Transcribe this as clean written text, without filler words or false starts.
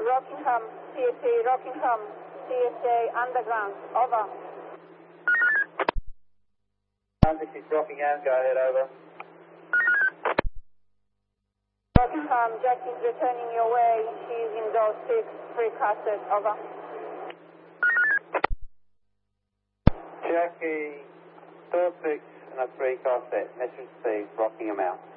Rockingham, CSA Rockingham, CSA Underground, over. This is Rockingham, go ahead, over. Rockingham, Jack is returning your way. She's in door 6, precasted, over. Jackie, door 6 and a precast set. Message received, Rockingham out.